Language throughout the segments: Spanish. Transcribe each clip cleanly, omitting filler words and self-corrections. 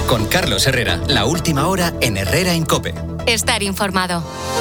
Con Carlos Herrera, la última hora en Herrera en COPE. Estar informado.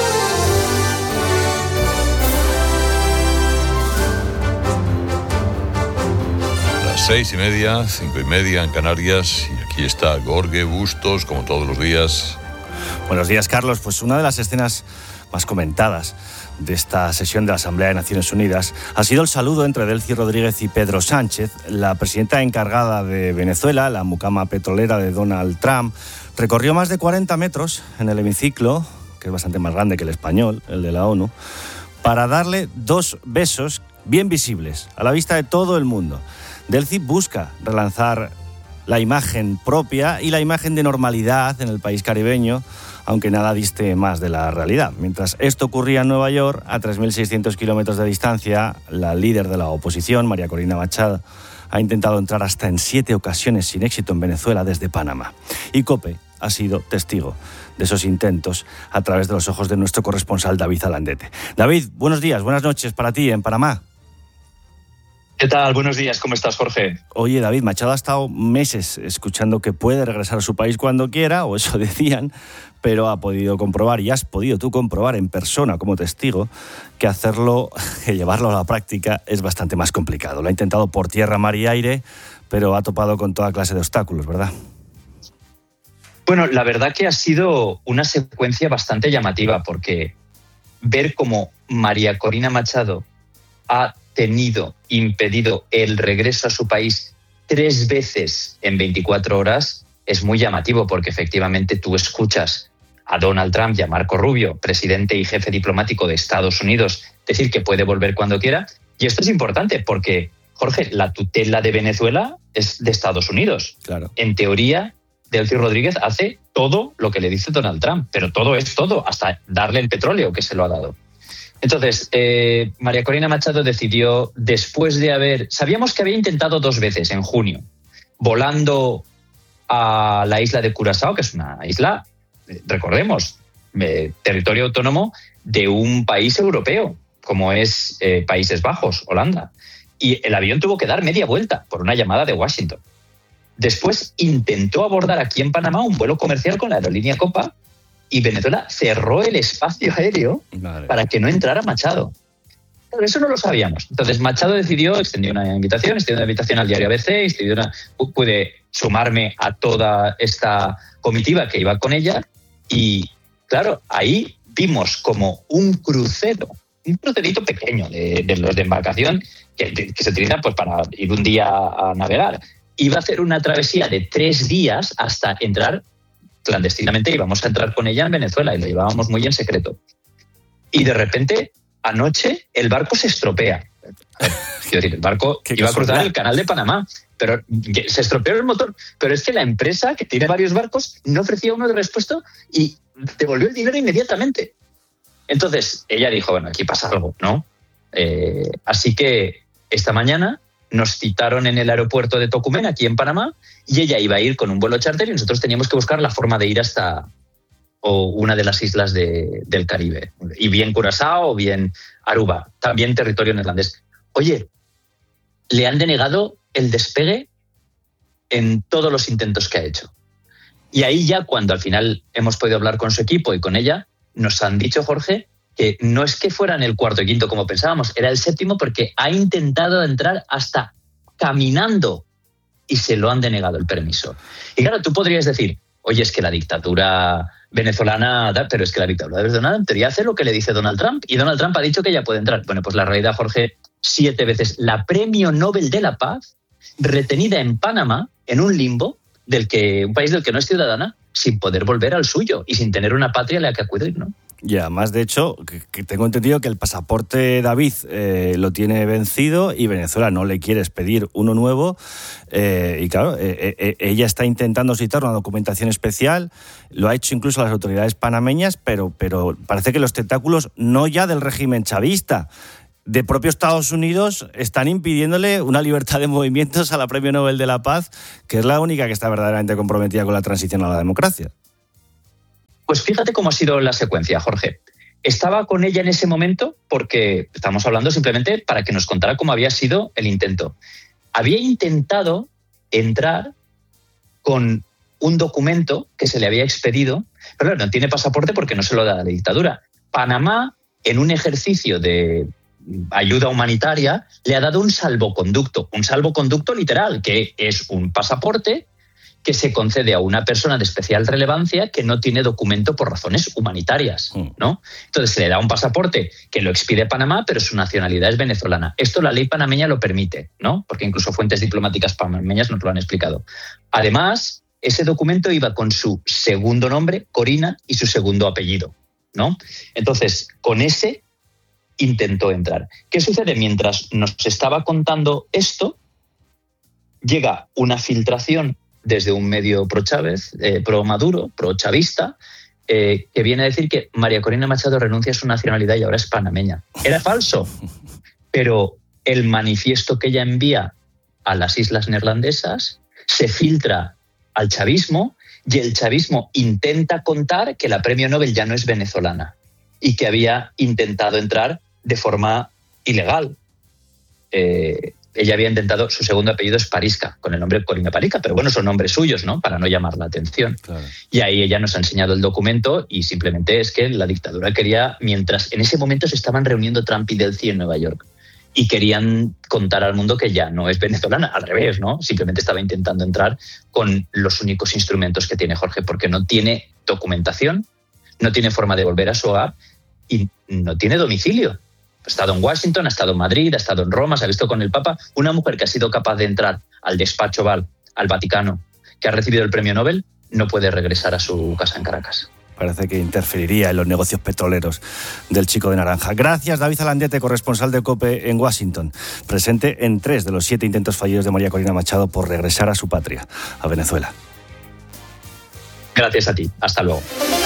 Las 6:30, 5:30 en Canarias, y aquí está Jorge Bustos, como todos los días. Buenos días, Carlos. Pues una de las escenas más comentadas de esta sesión de la Asamblea de Naciones Unidas ha sido el saludo entre Delcy Rodríguez y Pedro Sánchez. La presidenta encargada de Venezuela, la mucama petrolera de Donald Trump, recorrió más de 40 metros en el hemiciclo, que es bastante más grande que el español, el de la ONU, para darle 2 besos bien visibles, a la vista de todo el mundo. Delcy busca relanzar la imagen propia y la imagen de normalidad en el país caribeño, aunque nada diste más de la realidad. Mientras esto ocurría en Nueva York, a 3.600 kilómetros de distancia, la líder de la oposición, María Corina Machado, ha intentado entrar hasta en 7 ocasiones sin éxito en Venezuela desde Panamá. Y COPE ha sido testigo de esos intentos a través de los ojos de nuestro corresponsal David Alandete. David, buenos días, buenas noches para ti en Panamá. ¿Qué tal? Buenos días, ¿cómo estás, Jorge? Oye, David, Machado ha estado meses escuchando que puede regresar a su país cuando quiera, o eso decían, pero ha podido comprobar, y has podido tú comprobar en persona como testigo, que hacerlo, que llevarlo a la práctica es bastante más complicado. Lo ha intentado por tierra, mar y aire, pero ha topado con toda clase de obstáculos, ¿verdad? Bueno, la verdad que ha sido una secuencia bastante llamativa, porque ver cómo María Corina Machado ha tenido impedido el regreso a su país 3 veces en 24 horas es muy llamativo, porque efectivamente tú escuchas a Donald Trump y a Marco Rubio, presidente y jefe diplomático de Estados Unidos, decir que puede volver cuando quiera. Y esto es importante porque, Jorge, la tutela de Venezuela es de Estados Unidos. Claro. En teoría, Delcy Rodríguez hace todo lo que le dice Donald Trump, pero todo es todo, hasta darle el petróleo que se lo ha dado. Entonces, María Corina Machado decidió, después de haber... Sabíamos que había intentado 2 veces en junio, volando a la isla de Curazao, que es una isla, recordemos, territorio autónomo de un país europeo, como es Países Bajos, Holanda. Y el avión tuvo que dar media vuelta por una llamada de Washington. Después intentó abordar aquí en Panamá un vuelo comercial con la aerolínea Copa, y Venezuela cerró el espacio aéreo para que no entrara Machado. Pero eso no lo sabíamos. Entonces Machado extendió una invitación al diario ABC, pude sumarme a toda esta comitiva que iba con ella, y claro, ahí vimos como un crucerito pequeño de los de embarcación que se utiliza pues para ir un día a navegar. Iba a hacer una travesía de 3 días hasta entrar clandestinamente, íbamos a entrar con ella en Venezuela y lo llevábamos muy en secreto. Y de repente, anoche, el barco se estropea. Quiero decir, el barco iba a cruzar el canal de Panamá, pero se estropeó el motor. Pero es que la empresa, que tiene varios barcos, no ofrecía uno de repuesto y devolvió el dinero inmediatamente. Entonces, ella dijo, bueno, aquí pasa algo, ¿no? Así que esta mañana nos citaron en el aeropuerto de Tocumen, aquí en Panamá, y ella iba a ir con un vuelo charter y nosotros teníamos que buscar la forma de ir hasta una de las islas del Caribe, y bien Curazao o bien Aruba, también territorio neerlandés. Oye, le han denegado el despegue en todos los intentos que ha hecho. Y ahí ya, cuando al final hemos podido hablar con su equipo y con ella, nos han dicho, Jorge, que no es que fueran el 4º y 5º como pensábamos, era el 7º, porque ha intentado entrar hasta caminando y se lo han denegado el permiso. Y claro, tú podrías decir, oye, es que la dictadura venezolana, pero es que la dictadura venezolana en teoría hace lo que le dice Donald Trump, y Donald Trump ha dicho que ya puede entrar. Bueno, pues la realidad, Jorge, 7 veces la Premio Nobel de la Paz, retenida en Panamá, en un limbo, un país del que no es ciudadana, sin poder volver al suyo y sin tener una patria a la que acudir, ¿no? Y además, de hecho, que tengo entendido que el pasaporte David lo tiene vencido y Venezuela no le quiere expedir uno nuevo. Y claro, ella está intentando citar una documentación especial, lo ha hecho incluso las autoridades panameñas, pero parece que los tentáculos no ya del régimen chavista, de propio Estados Unidos, están impidiéndole una libertad de movimientos a la Premio Nobel de la Paz, que es la única que está verdaderamente comprometida con la transición a la democracia. Pues fíjate cómo ha sido la secuencia, Jorge. Estaba con ella en ese momento porque estamos hablando simplemente para que nos contara cómo había sido el intento. Había intentado entrar con un documento que se le había expedido, pero claro, no tiene pasaporte porque no se lo da la dictadura. Panamá, en un ejercicio de ayuda humanitaria, le ha dado un salvoconducto literal, que es un pasaporte que se concede a una persona de especial relevancia que no tiene documento por razones humanitarias, ¿no? Entonces se le da un pasaporte que lo expide Panamá, pero su nacionalidad es venezolana. Esto la ley panameña lo permite, ¿no? Porque incluso fuentes diplomáticas panameñas nos lo han explicado. Además, ese documento iba con su segundo nombre, Corina, y su segundo apellido, ¿no? Entonces, con ese intentó entrar. ¿Qué sucede? Mientras nos estaba contando esto, llega una filtración desde un medio pro-Chávez, pro-Maduro, pro-chavista, que viene a decir que María Corina Machado renuncia a su nacionalidad y ahora es panameña. Era falso, pero el manifiesto que ella envía a las islas neerlandesas se filtra al chavismo y el chavismo intenta contar que la premio Nobel ya no es venezolana y que había intentado entrar de forma ilegal. Ella había intentado, su segundo apellido es Parisca, con el nombre Corina Parisca, pero bueno, son nombres suyos, ¿no? Para no llamar la atención. Claro. Y ahí ella nos ha enseñado el documento y simplemente es que la dictadura quería, mientras en ese momento se estaban reuniendo Trump y Delcy en Nueva York y querían contar al mundo que ya no es venezolana, al revés, ¿no? Simplemente estaba intentando entrar con los únicos instrumentos que tiene Jorge, porque no tiene documentación, no tiene forma de volver a su hogar y no tiene domicilio. Ha estado en Washington, ha estado en Madrid, ha estado en Roma, se ha visto con el Papa. Una mujer que ha sido capaz de entrar al despacho Oval, al Vaticano, que ha recibido el premio Nobel, no puede regresar a su casa en Caracas. Parece que interferiría en los negocios petroleros del Chico de Naranja. Gracias, David Alandiete, corresponsal de COPE en Washington, presente en 3 de los 7 intentos fallidos de María Corina Machado por regresar a su patria, a Venezuela. Gracias a ti. Hasta luego.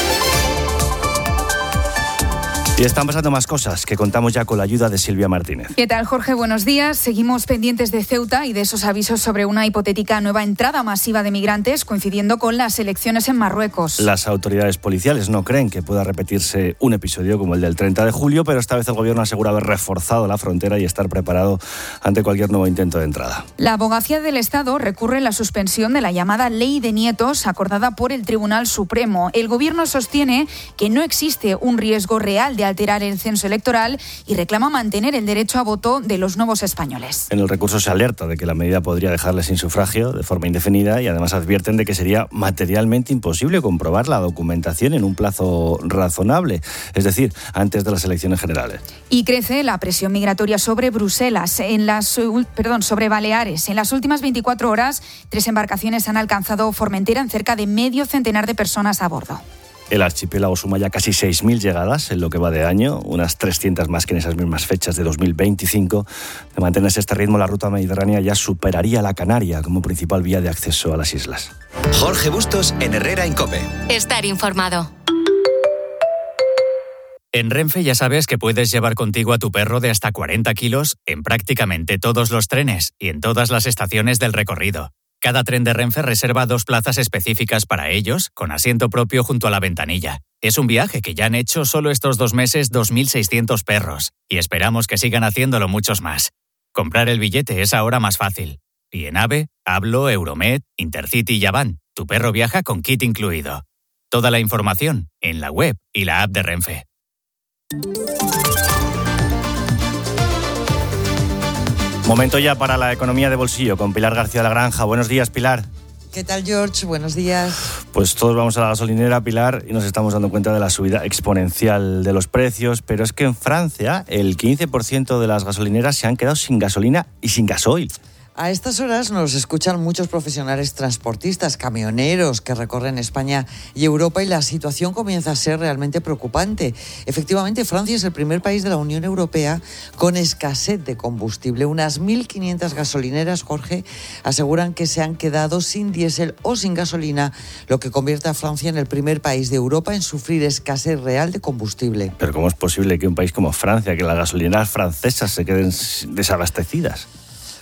Y están pasando más cosas que contamos ya con la ayuda de Silvia Martínez. ¿Qué tal, Jorge? Buenos días. Seguimos pendientes de Ceuta y de esos avisos sobre una hipotética nueva entrada masiva de migrantes coincidiendo con las elecciones en Marruecos. Las autoridades policiales no creen que pueda repetirse un episodio como el del 30 de julio, pero esta vez el gobierno asegura haber reforzado la frontera y estar preparado ante cualquier nuevo intento de entrada. La Abogacía del Estado recurre la suspensión de la llamada Ley de Nietos acordada por el Tribunal Supremo. El gobierno sostiene que no existe un riesgo real de alterar el censo electoral y reclama mantener el derecho a voto de los nuevos españoles. En el recurso se alerta de que la medida podría dejarles sin sufragio de forma indefinida y además advierten de que sería materialmente imposible comprobar la documentación en un plazo razonable, es decir, antes de las elecciones generales. Y crece la presión migratoria sobre Bruselas, sobre Baleares. En las últimas 24 horas, 3 embarcaciones han alcanzado Formentera en cerca de medio centenar de personas a bordo. El archipiélago suma ya casi 6.000 llegadas en lo que va de año, unas 300 más que en esas mismas fechas de 2025. De mantenerse este ritmo, la ruta mediterránea ya superaría la Canaria como principal vía de acceso a las islas. Jorge Bustos en Herrera en COPE. Estar informado. En Renfe ya sabes que puedes llevar contigo a tu perro de hasta 40 kilos en prácticamente todos los trenes y en todas las estaciones del recorrido. Cada tren de Renfe reserva 2 plazas específicas para ellos, con asiento propio junto a la ventanilla. Es un viaje que ya han hecho solo estos 2 meses 2.600 perros, y esperamos que sigan haciéndolo muchos más. Comprar el billete es ahora más fácil. Y en AVE, Hablo, Euromed, Intercity y Avant, tu perro viaja con kit incluido. Toda la información en la web y la app de Renfe. Momento ya para la economía de bolsillo con Pilar García de la Granja. Buenos días, Pilar. ¿Qué tal, George? Buenos días. Pues todos vamos a la gasolinera, Pilar, y nos estamos dando cuenta de la subida exponencial de los precios, pero es que en Francia el 15% de las gasolineras se han quedado sin gasolina y sin gasoil. A estas horas nos escuchan muchos profesionales transportistas, camioneros que recorren España y Europa y la situación comienza a ser realmente preocupante. Efectivamente, Francia es el primer país de la Unión Europea con escasez de combustible. Unas 1.500 gasolineras, Jorge, aseguran que se han quedado sin diésel o sin gasolina, lo que convierte a Francia en el primer país de Europa en sufrir escasez real de combustible. Pero ¿cómo es posible que un país como Francia, que las gasolineras francesas se queden desabastecidas?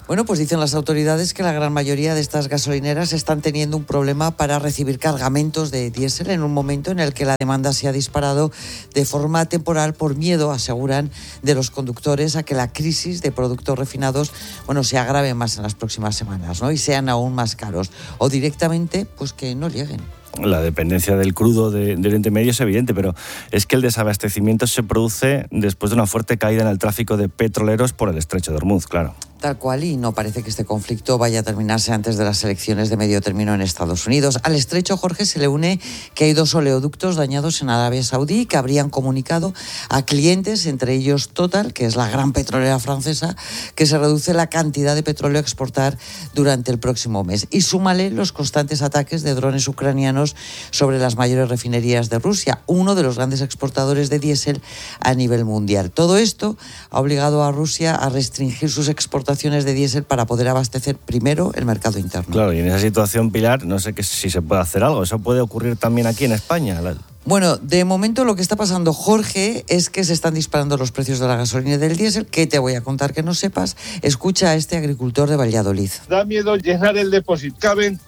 Bueno, pues dicen las autoridades que la gran mayoría de estas gasolineras están teniendo un problema para recibir cargamentos de diésel en un momento en el que la demanda se ha disparado de forma temporal por miedo, aseguran, de los conductores a que la crisis de productos refinados, se agrave más en las próximas semanas, ¿no? Y sean aún más caros. O directamente, pues que no lleguen. La dependencia del crudo de Oriente Medio es evidente, pero es que el desabastecimiento se produce después de una fuerte caída en el tráfico de petroleros por el estrecho de Hormuz, claro. Tal cual, y no parece que este conflicto vaya a terminarse antes de las elecciones de medio término en Estados Unidos. Al estrecho, Jorge, se le une que hay 2 oleoductos dañados en Arabia Saudí que habrían comunicado a clientes, entre ellos Total, que es la gran petrolera francesa, que se reduce la cantidad de petróleo a exportar durante el próximo mes. Y súmale los constantes ataques de drones ucranianos sobre las mayores refinerías de Rusia, uno de los grandes exportadores de diésel a nivel mundial. Todo esto ha obligado a Rusia a restringir sus exportaciones de diésel para poder abastecer primero el mercado interno. Claro, y en esa situación, Pilar, no sé si se puede hacer algo. ¿Eso puede ocurrir también aquí en España? Bueno, de momento lo que está pasando, Jorge, es que se están disparando los precios de la gasolina y del diésel. ¿Qué te voy a contar que no sepas? Escucha a este agricultor de Valladolid. Da miedo llenar el depósito. Caben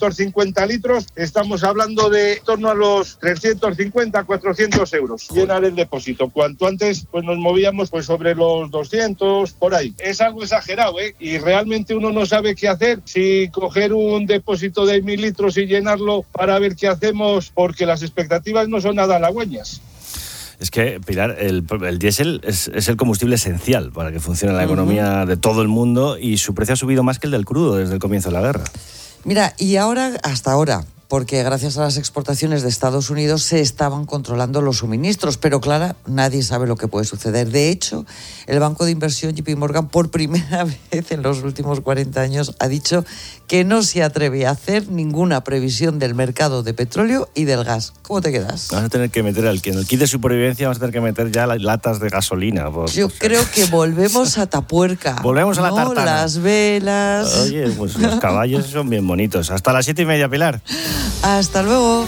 250 litros. Estamos hablando de en torno a los 350, 400 euros. Llenar el depósito. Cuanto antes pues nos movíamos pues sobre los 200, por ahí. Es algo exagerado, ¿eh? Y realmente uno no sabe qué hacer. Si coger un depósito de 1.000 litros y llenarlo para ver qué hacemos, porque las expectativas no son nada halagüeñas. Es que, Pilar, el diésel es el combustible esencial para que funcione la economía de todo el mundo y su precio ha subido más que el del crudo desde el comienzo de la guerra. Mira, y hasta ahora, porque gracias a las exportaciones de Estados Unidos se estaban controlando los suministros, pero claro, nadie sabe lo que puede suceder. De hecho, el banco de inversión JP Morgan, por primera vez en los últimos 40 años, ha dicho que no se atreve a hacer ninguna previsión del mercado de petróleo y del gas. ¿Cómo te quedas? Vamos a tener que meter en el kit de supervivencia, vamos a tener que meter ya las latas de gasolina. Yo creo que volvemos a Tapuerca. Volvemos a la tartana. Las velas. Oye, pues los caballos son bien bonitos. Hasta las 7:30, Pilar. Hasta luego.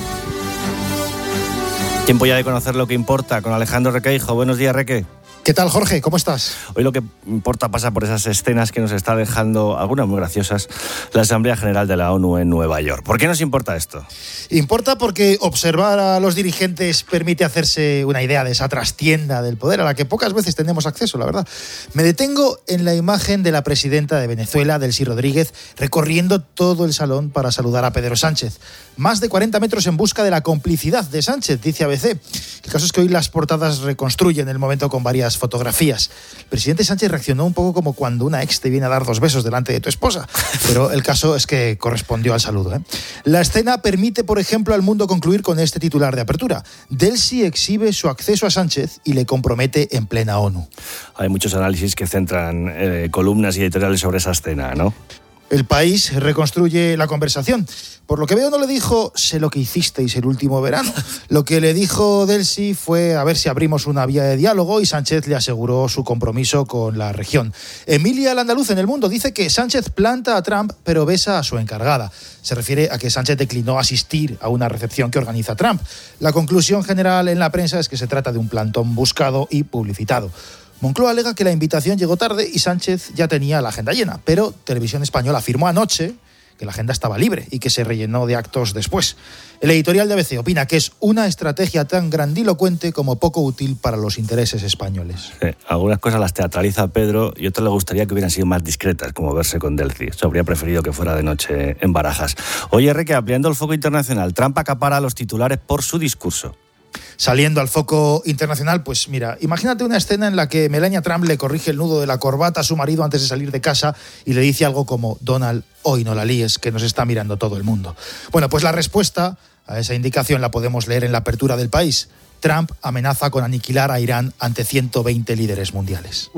Tiempo ya de conocer lo que importa con Alejandro Requeijo. Buenos días, Reque. ¿Qué tal, Jorge? ¿Cómo estás? Hoy lo que importa pasa por esas escenas que nos está dejando, algunas muy graciosas, la Asamblea General de la ONU en Nueva York. ¿Por qué nos importa esto? Importa porque observar a los dirigentes permite hacerse una idea de esa trastienda del poder a la que pocas veces tenemos acceso, la verdad. Me detengo en la imagen de la presidenta de Venezuela, Delcy Rodríguez, recorriendo todo el salón para saludar a Pedro Sánchez. Más de 40 metros en busca de la complicidad de Sánchez, dice ABC. El caso es que hoy las portadas reconstruyen el momento con varias fotografías. El presidente Sánchez reaccionó un poco como cuando una ex te viene a dar 2 besos delante de tu esposa, pero el caso es que correspondió al saludo, ¿eh? La escena permite, por ejemplo, al Mundo concluir con este titular de apertura. Delcy exhibe su acceso a Sánchez y le compromete en plena ONU. Hay muchos análisis que centran columnas y editoriales sobre esa escena, ¿no? El País reconstruye la conversación. Por lo que veo, no le dijo, sé lo que hicisteis el último verano. Lo que le dijo Delcy fue a ver si abrimos una vía de diálogo y Sánchez le aseguró su compromiso con la región. Emilia Landaluz en El Mundo dice que Sánchez planta a Trump pero besa a su encargada. Se refiere a que Sánchez declinó asistir a una recepción que organiza Trump. La conclusión general en la prensa es que se trata de un plantón buscado y publicitado. Moncloa alega que la invitación llegó tarde y Sánchez ya tenía la agenda llena, pero Televisión Española afirmó anoche que la agenda estaba libre y que se rellenó de actos después. El editorial de ABC opina que es una estrategia tan grandilocuente como poco útil para los intereses españoles. Algunas cosas las teatraliza Pedro y otras le gustaría que hubieran sido más discretas, como verse con Delcy. Eso habría preferido que fuera de noche en Barajas. Oye, Reque, ampliando el foco internacional, Trump acapara los titulares por su discurso. Saliendo al foco internacional, pues mira, imagínate una escena en la que Melania Trump le corrige el nudo de la corbata a su marido antes de salir de casa y le dice algo como: Donald, hoy no la líes, que nos está mirando todo el mundo. Bueno, pues la respuesta a esa indicación la podemos leer en la apertura del País. Trump amenaza con aniquilar a Irán ante 120 líderes mundiales.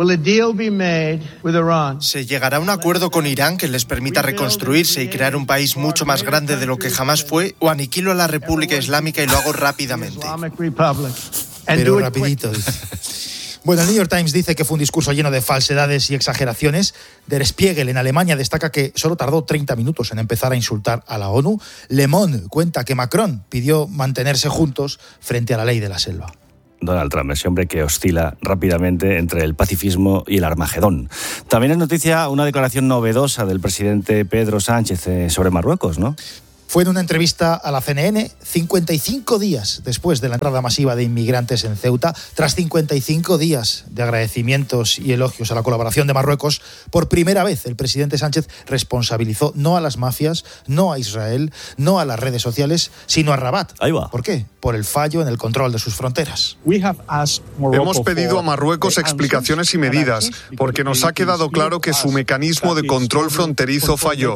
¿Se llegará a un acuerdo con Irán que les permita reconstruirse y crear un país mucho más grande de lo que jamás fue? ¿O aniquilo a la República Islámica y lo hago rápidamente? Pero rapidito, dice. Bueno, el New York Times dice que fue un discurso lleno de falsedades y exageraciones. Der Spiegel en Alemania destaca que solo tardó 30 minutos en empezar a insultar a la ONU. Le Monde cuenta que Macron pidió mantenerse juntos frente a la ley de la selva. Donald Trump, ese hombre que oscila rápidamente entre el pacifismo y el Armagedón. También es noticia una declaración novedosa del presidente Pedro Sánchez sobre Marruecos, ¿no? Fue en una entrevista a la CNN 55 días después de la entrada masiva de inmigrantes en Ceuta, tras 55 días de agradecimientos y elogios a la colaboración de Marruecos. Por primera vez el presidente Sánchez responsabilizó no a las mafias, no a Israel, no a las redes sociales, sino a Rabat. Ahí va. ¿Por qué? Por el fallo en el control de sus fronteras. Hemos pedido a Marruecos explicaciones y medidas, porque nos ha quedado claro que su mecanismo de control fronterizo falló.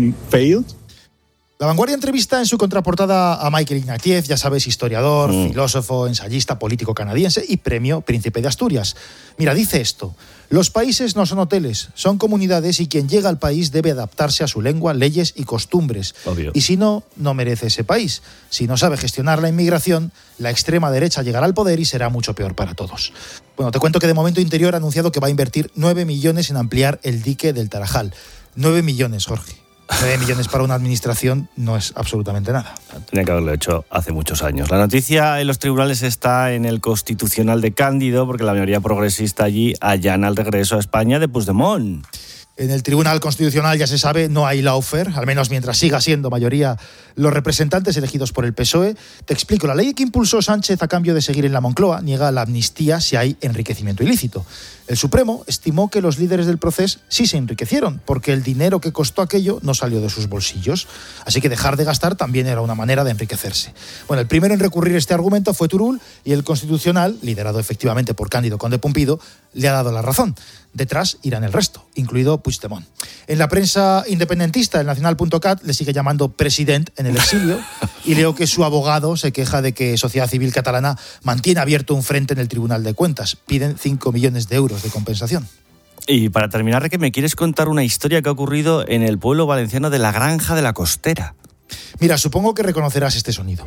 La Vanguardia entrevista en su contraportada a Michael Ignatieff, ya sabes, historiador, filósofo, ensayista, político canadiense y premio Príncipe de Asturias. Mira, dice esto: los países no son hoteles, son comunidades y quien llega al país debe adaptarse a su lengua, leyes y costumbres. Obvio. Y si no, no merece ese país. Si no sabe gestionar la inmigración, la extrema derecha llegará al poder y será mucho peor para todos. Bueno, te cuento que de momento Interior ha anunciado que va a invertir 9 millones en ampliar el dique del Tarajal. 9 millones, Jorge. 9 millones para una administración no es absolutamente nada. Tenía que haberlo hecho hace muchos años. La noticia en los tribunales está en el Constitucional de Cándido, porque la mayoría progresista allí allana el regreso a España de Puigdemont. En el Tribunal Constitucional, ya se sabe, no hay lawfare, al menos mientras siga siendo mayoría los representantes elegidos por el PSOE. Te explico, la ley que impulsó Sánchez a cambio de seguir en la Moncloa niega la amnistía si hay enriquecimiento ilícito. El Supremo estimó que los líderes del proceso sí se enriquecieron, porque el dinero que costó aquello no salió de sus bolsillos. Así que dejar de gastar también era una manera de enriquecerse. Bueno, el primero en recurrir este argumento fue Turull, y el Constitucional, liderado efectivamente por Cándido Conde Pumpido, le ha dado la razón. Detrás irán el resto, incluido Puigdemont. En la prensa independentista, el Nacional.cat le sigue llamando president en el exilio, y leo que su abogado se queja de que Sociedad Civil Catalana mantiene abierto un frente en el Tribunal de Cuentas. Piden 5 millones de euros de compensación. Y para terminar, Reque, me quieres contar una historia que ha ocurrido en el pueblo valenciano de la Granja de la Costera. Mira, supongo que reconocerás este sonido.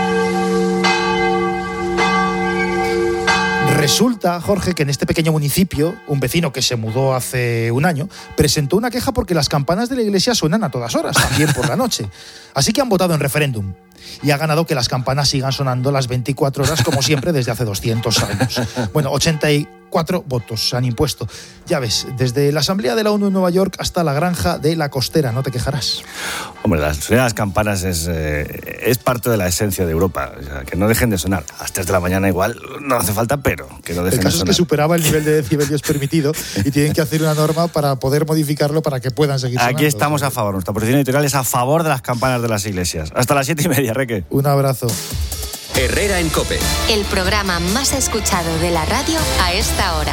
Resulta, Jorge, que en este pequeño municipio, un vecino que se mudó hace un año presentó una queja porque las campanas de la iglesia suenan a todas horas, también por la noche. Así que han votado en referéndum y ha ganado que las campanas sigan sonando las 24 horas como siempre desde hace 200 años. Bueno, 84 votos se han impuesto. Ya ves, desde la Asamblea de la ONU en Nueva York hasta la Granja de la Costera, no te quejarás. Hombre, las sonido de las campanas es parte de la esencia de Europa. O sea, que no dejen de sonar. A las 3 de la mañana igual no hace falta, pero que no dejen de sonar. El caso es que superaba el nivel de decibelios permitido y tienen que hacer una norma para poder modificarlo para que puedan seguir sonando. Aquí estamos a favor. Nuestra posición editorial es a favor de las campanas de las iglesias. Hasta las 7:30, Reque. Un abrazo. Herrera en COPE. El programa más escuchado de la radio a esta hora.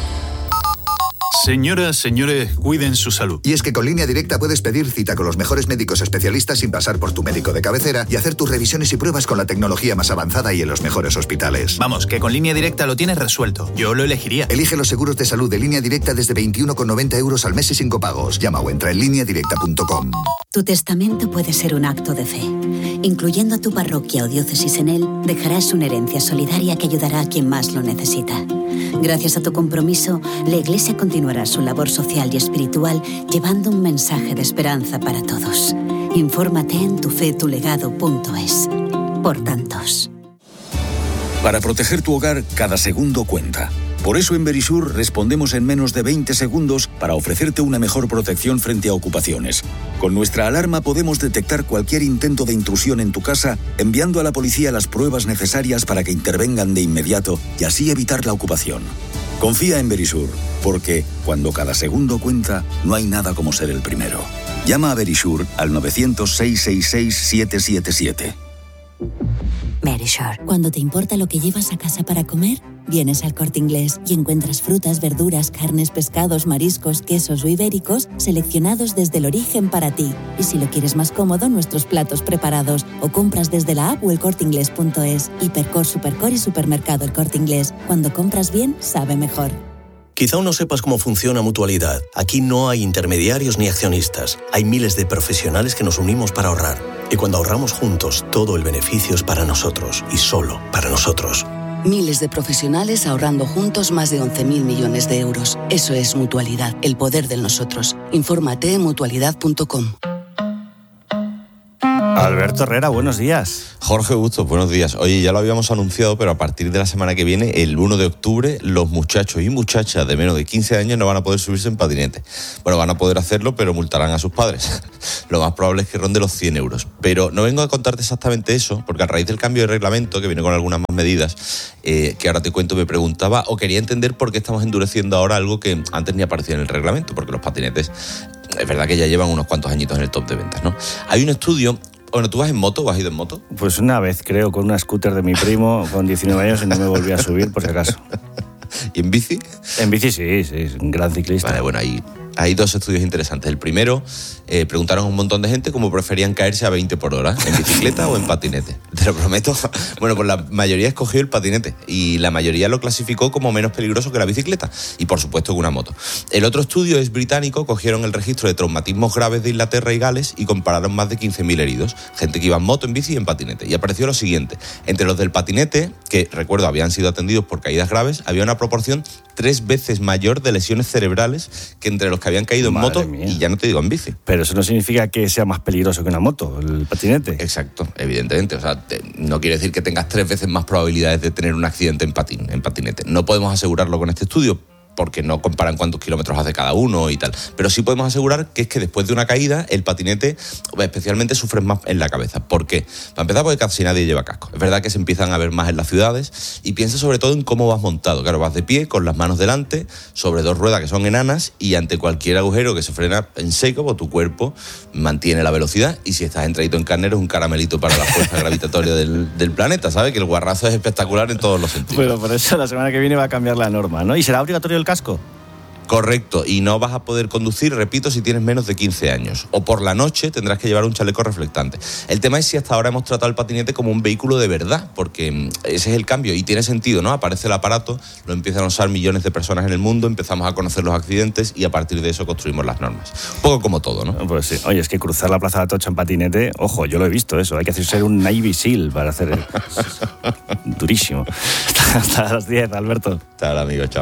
Señoras, señores, cuiden su salud. Y es que con Línea Directa puedes pedir cita con los mejores médicos especialistas sin pasar por tu médico de cabecera y hacer tus revisiones y pruebas con la tecnología más avanzada y en los mejores hospitales. Vamos, que con Línea Directa lo tienes resuelto. Yo lo elegiría. Elige los seguros de salud de Línea Directa desde 21,90 euros al mes y sin copagos. Llama o entra en lineadirecta.com. Tu testamento puede ser un acto de fe. Incluyendo a tu parroquia o diócesis en él, dejarás una herencia solidaria que ayudará a quien más lo necesita. Gracias a tu compromiso, la Iglesia continuará su labor social y espiritual llevando un mensaje de esperanza para todos. Infórmate en tufetulegado.es. Por tantos. Para proteger tu hogar, cada segundo cuenta. Por eso en Verisur respondemos en menos de 20 segundos para ofrecerte una mejor protección frente a ocupaciones. Con nuestra alarma podemos detectar cualquier intento de intrusión en tu casa, enviando a la policía las pruebas necesarias para que intervengan de inmediato y así evitar la ocupación. Confía en Verisur, porque cuando cada segundo cuenta, no hay nada como ser el primero. Llama a Verisur al 900-666-777. Verisure. Cuando te importa lo que llevas a casa para comer, vienes al Corte Inglés y encuentras frutas, verduras, carnes, pescados, mariscos, quesos o ibéricos seleccionados desde el origen para ti. Y si lo quieres más cómodo, nuestros platos preparados o compras desde la app o elcorteingles.es. Hipercor, Supercor y Supermercado El Corte Inglés. Cuando compras bien, sabe mejor. Quizá aún no sepas cómo funciona Mutualidad. Aquí no hay intermediarios ni accionistas. Hay miles de profesionales que nos unimos para ahorrar. Y cuando ahorramos juntos, todo el beneficio es para nosotros y solo para nosotros. Miles de profesionales ahorrando juntos más de 11.000 millones de euros. Eso es Mutualidad, el poder del nosotros. Infórmate en mutualidad.com. Alberto Herrera, buenos días. Jorge Bustos, buenos días. Oye, ya lo habíamos anunciado, pero a partir de la semana que viene, el 1 de octubre, los muchachos y muchachas de menos de 15 años no van a poder subirse en patinete. Bueno, van a poder hacerlo, pero multarán a sus padres. Lo más probable es que ronde los 100 euros. Pero no vengo a contarte exactamente eso, porque a raíz del cambio de reglamento, que viene con algunas más medidas, que ahora te cuento, me preguntaba o quería entender por qué estamos endureciendo ahora algo que antes ni aparecía en el reglamento, porque los patinetes, es verdad que ya llevan unos cuantos añitos en el top de ventas, ¿no? Hay un estudio. Bueno, ¿tú vas en moto o has ido en moto? Pues una vez, creo, con una scooter de mi primo con 19 años y no me volví a subir, por si acaso. ¿Y en bici? En bici sí, es un gran ciclista. Vale, bueno, hay dos estudios interesantes. El primero, preguntaron a un montón de gente cómo preferían caerse a 20 por hora, en bicicleta o en patinete. Te lo prometo. Bueno, pues la mayoría escogió el patinete y la mayoría lo clasificó como menos peligroso que la bicicleta y, por supuesto, que una moto. El otro estudio es británico, cogieron el registro de traumatismos graves de Inglaterra y Gales y compararon más de 15.000 heridos, gente que iba en moto, en bici y en patinete. Y apareció lo siguiente: entre los del patinete, que, recuerdo, habían sido atendidos por caídas graves, había una proporción 3 veces mayor de lesiones cerebrales que entre los que habían caído en moto y ya no te digo en bici. Pero eso no significa que sea más peligroso que una moto, el patinete. Exacto, evidentemente. O sea, no quiere decir que tengas 3 veces más probabilidades de tener un accidente en patinete. No podemos asegurarlo con este estudio, porque no comparan cuántos kilómetros hace cada uno y tal. Pero sí podemos asegurar que es que después de una caída, el patinete especialmente sufre más en la cabeza. ¿Por qué? Para empezar, porque casi nadie lleva casco. Es verdad que se empiezan a ver más en las ciudades y piensa sobre todo en cómo vas montado. Claro, vas de pie, con las manos delante, sobre 2 ruedas que son enanas y ante cualquier agujero que se frena en seco, pues tu cuerpo mantiene la velocidad y si estás entradito en carnero es un caramelito para la fuerza gravitatoria del planeta, ¿sabes? Que el guarrazo es espectacular en todos los sentidos. Bueno, por eso la semana que viene va a cambiar la norma, ¿no? ¿Y será obligatorio el casco? Correcto, y no vas a poder conducir, repito, si tienes menos de 15 años. O por la noche tendrás que llevar un chaleco reflectante. El tema es si hasta ahora hemos tratado el patinete como un vehículo de verdad, porque ese es el cambio y tiene sentido, ¿no? Aparece el aparato, lo empiezan a usar millones de personas en el mundo, empezamos a conocer los accidentes y a partir de eso construimos las normas. Un poco como todo, ¿no? Pues sí. Oye, es que cruzar la Plaza de Atocha en patinete, ojo, yo lo he visto eso, hay que ser un Navy SEAL para hacer durísimo. Hasta las 10, Alberto. Hasta ahora, amigo, chao.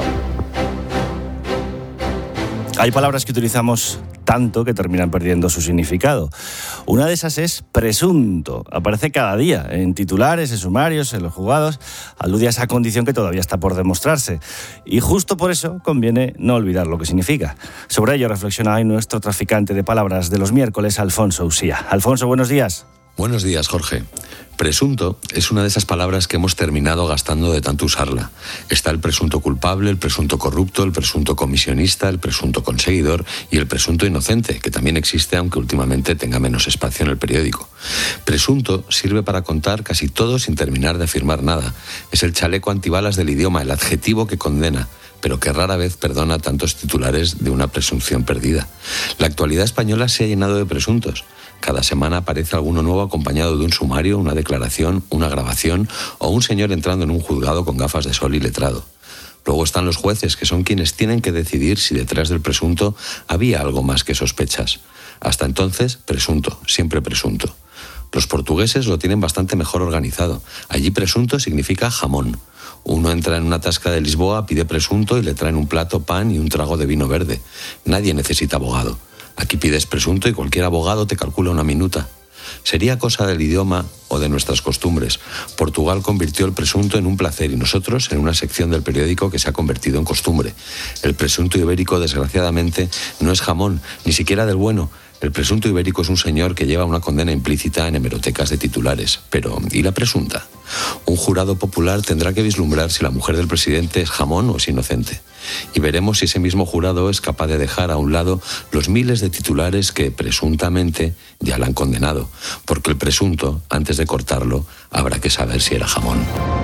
Hay palabras que utilizamos tanto que terminan perdiendo su significado. Una de esas es presunto. Aparece cada día en titulares, en sumarios, en los juzgados. Alude a esa condición que todavía está por demostrarse. Y justo por eso conviene no olvidar lo que significa. Sobre ello reflexiona hoy nuestro traficante de palabras de los miércoles, Alfonso Usía. Alfonso, buenos días. Buenos días, Jorge. Presunto es una de esas palabras que hemos terminado gastando de tanto usarla. Está el presunto culpable, el presunto corrupto, el presunto comisionista, el presunto conseguidor y el presunto inocente, que también existe aunque últimamente tenga menos espacio en el periódico. Presunto sirve para contar casi todo sin terminar de afirmar nada. Es el chaleco antibalas del idioma, el adjetivo que condena, pero que rara vez perdona tantos titulares de una presunción perdida. La actualidad española se ha llenado de presuntos. Cada semana aparece alguno nuevo acompañado de un sumario, una declaración, una grabación o un señor entrando en un juzgado con gafas de sol y letrado. Luego están los jueces, que son quienes tienen que decidir si detrás del presunto había algo más que sospechas. Hasta entonces, presunto, siempre presunto. Los portugueses lo tienen bastante mejor organizado. Allí presunto significa jamón. Uno entra en una tasca de Lisboa, pide presunto y le traen un plato, pan y un trago de vino verde. Nadie necesita abogado. Aquí pides presunto y cualquier abogado te calcula una minuta. Sería cosa del idioma o de nuestras costumbres. Portugal convirtió el presunto en un placer y nosotros en una sección del periódico que se ha convertido en costumbre. El presunto ibérico, desgraciadamente, no es jamón, ni siquiera del bueno. El presunto ibérico es un señor que lleva una condena implícita en hemerotecas de titulares. Pero, ¿y la presunta? Un jurado popular tendrá que vislumbrar si la mujer del presidente es jamón o es inocente. Y veremos si ese mismo jurado es capaz de dejar a un lado los miles de titulares que, presuntamente, ya la han condenado. Porque el presunto, antes de cortarlo, habrá que saber si era jamón.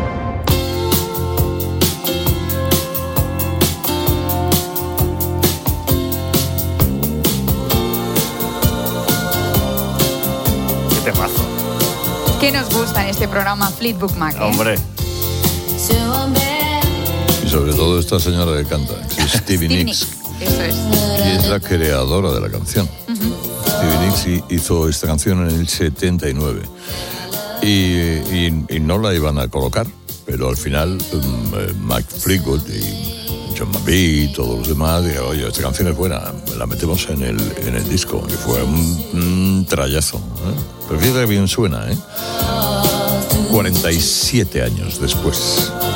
¿Qué nos gusta en este programa Fleetwood Mac? Hombre. Y sobre todo esta señora que canta, que es Stevie Nicks. Eso es. Y es la creadora de la canción. Stevie Nicks hizo esta canción en el 79. Y no la iban a colocar, pero al final Mike Fleetwood John McVie y todos los demás, dije, oye, esta canción es buena, la metemos en el disco, y fue un trayazo, Pero fíjate que bien suena, 47 años después.